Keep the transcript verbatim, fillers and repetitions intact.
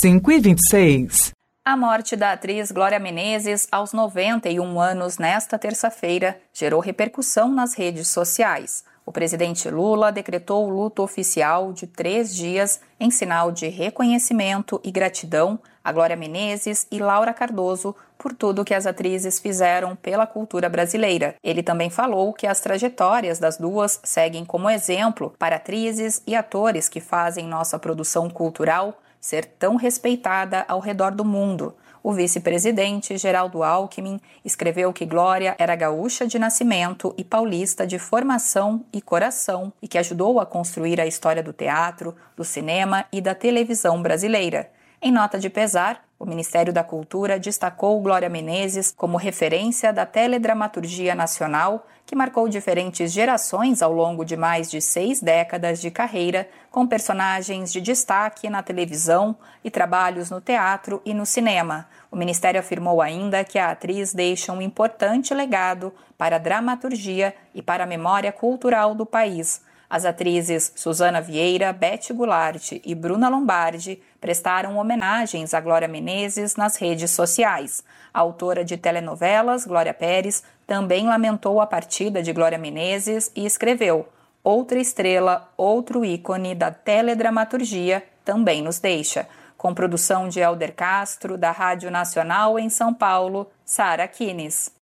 cinco e vinte e seis. A morte da atriz Glória Menezes, aos noventa e um anos, nesta terça-feira, gerou repercussão nas redes sociais. O presidente Lula decretou o luto oficial de três dias em sinal de reconhecimento e gratidão a Glória Menezes e Laura Cardoso por tudo que as atrizes fizeram pela cultura brasileira. Ele também falou que as trajetórias das duas seguem como exemplo para atrizes e atores que fazem nossa produção cultural ser tão respeitada ao redor do mundo. O vice-presidente Geraldo Alckmin escreveu que Glória era gaúcha de nascimento e paulista de formação e coração e que ajudou a construir a história do teatro, do cinema e da televisão brasileira. Em nota de pesar, o Ministério da Cultura destacou Glória Menezes como referência da teledramaturgia nacional, que marcou diferentes gerações ao longo de mais de seis décadas de carreira, com personagens de destaque na televisão e trabalhos no teatro e no cinema. O Ministério afirmou ainda que a atriz deixa um importante legado para a dramaturgia e para a memória cultural do país. As atrizes Suzana Vieira, Beth Goulart e Bruna Lombardi prestaram homenagens a Glória Menezes nas redes sociais. A autora de telenovelas, Glória Pérez, também lamentou a partida de Glória Menezes e escreveu: outra estrela, outro ícone da teledramaturgia também nos deixa. Com produção de Helder Castro, da Rádio Nacional em São Paulo, Sara Kines.